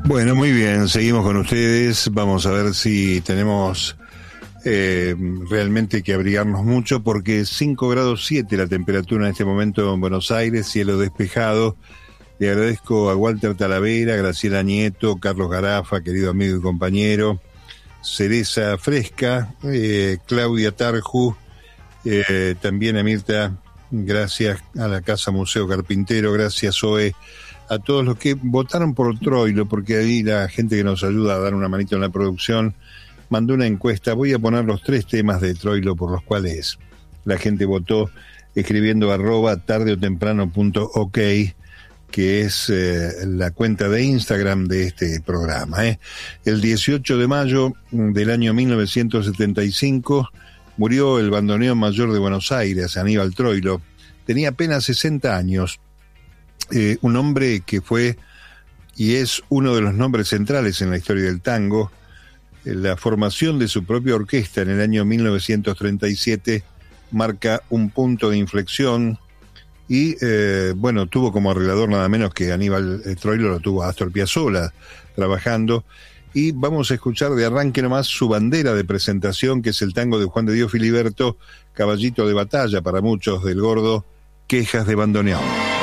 Bueno, muy bien, seguimos con ustedes. Vamos a ver si tenemos realmente que abrigarnos mucho, porque 5 grados 7 la temperatura en este momento en Buenos Aires, cielo despejado. Le agradezco a Walter Talavera, Graciela Nieto, Carlos Garafa, querido amigo y compañero, Cereza Fresca, Claudia Tarju, también a Mirta, gracias a la Casa Museo Carpintero, gracias Zoe, a todos los que votaron por Troilo, porque ahí la gente que nos ayuda a dar una manito en la producción mandó una encuesta. Voy a poner los 3 temas de Troilo por los cuales la gente votó, escribiendo @tardeotemprano.ok, que es la cuenta de Instagram de este programa. El 18 de mayo del año 1975 murió el bandoneón mayor de Buenos Aires, Aníbal Troilo. Tenía apenas 60 años. Un hombre que fue y es uno de los nombres centrales en la historia del tango. La formación de su propia orquesta en el año 1937 marca un punto de inflexión y, tuvo como arreglador nada menos que Aníbal Troilo, lo tuvo Astor Piazzolla trabajando. Y vamos a escuchar de arranque nomás su bandera de presentación, que es el tango de Juan de Dios Filiberto, caballito de batalla para muchos del Gordo, Quejas de bandoneón.